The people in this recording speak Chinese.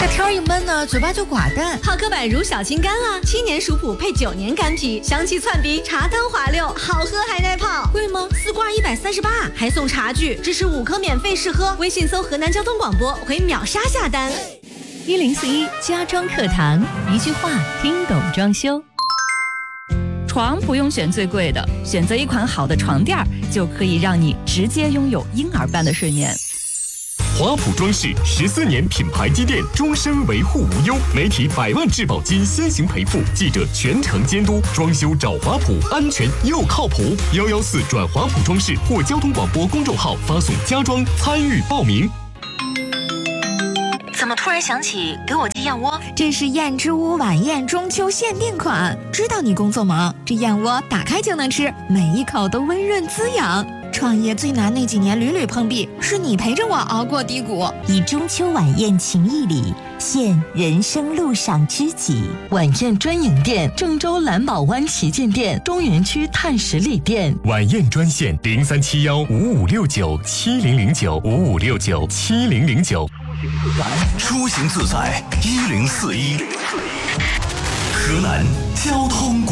这天一闷呢，嘴巴就寡淡。 好刻板如小青柑啊，7年熟普配9年干皮，香气窜鼻，茶汤滑溜，好喝还耐泡。 贵吗 ？4罐138，还送茶具，支持5颗免费试喝。微信搜河南交通广播，回秒杀下单。 1041家装课堂，一句话听懂装修。床不用选最贵的，选择一款好的床垫就可以让你直接拥有婴儿般的睡眠。 华普装饰14年品牌积淀，终身维护无忧，媒体100万质保金先行赔付，记者全程监督，装修找华普，安全又靠谱。114转华普装饰或交通广播公众号发送家装参与报名。 怎么突然想起给我寄燕窝？ 这是燕之屋晚宴中秋限定款，知道你工作忙，这燕窝打开就能吃，每一口都温润滋养。创业最难那几年屡屡碰壁，是你陪着我熬过低谷。 以中秋晚宴情谊礼，献人生路上知己。晚宴专营店：郑州蓝宝湾旗舰店、中原区碳十里店。 晚宴专线03715569700955697009。 出行自在1041，河南交通广